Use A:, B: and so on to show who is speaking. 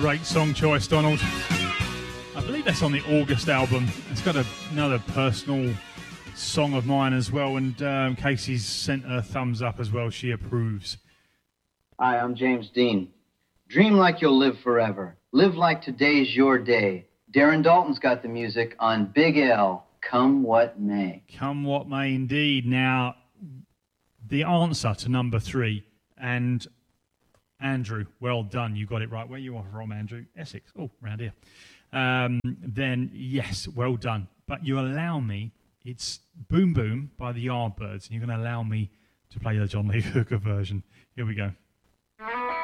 A: Great song choice, Donald. I believe that's on the August album. It's got another personal song of mine as well, and Casey's sent a thumbs up as well. She approves.
B: Hi, I'm James Dean. Dream like you'll live forever. Live like today's your day. Darren Dalton's got the music on Big L, Come What May.
A: Come what may indeed. Now, the answer to number 3, and Andrew, well done. You got it right. Where you are from, Andrew? Essex. Oh, round here. Then, yes, well done. But you allow me, it's Boom Boom by the Yardbirds, and you're going to allow me to play the John Lee Hooker version. Here we go.